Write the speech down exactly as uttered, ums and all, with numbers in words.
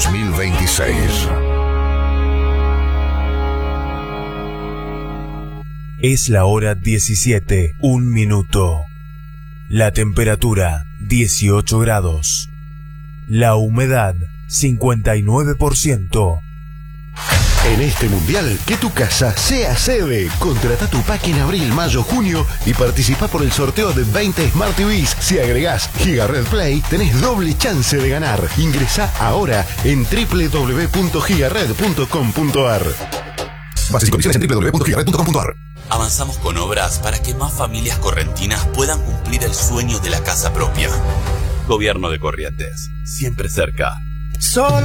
dos mil veintiséis. Es la hora diecisiete, un minuto. La temperatura, dieciocho grados. La humedad, cincuenta y nueve por ciento. En este mundial, que tu casa sea sede. Contrata tu pack en abril, mayo, junio y participa por el sorteo de veinte Smart T Vs. Si agregás Gigared Play, tenés doble chance de ganar. Ingresá ahora en doble u doble u doble u punto gigared punto com punto a r. Bases y condiciones en doble u doble u doble u punto gigared punto com punto a r. Avanzamos con obras para que más familias correntinas puedan cumplir el sueño de la casa propia. Gobierno de Corrientes, siempre cerca. Solo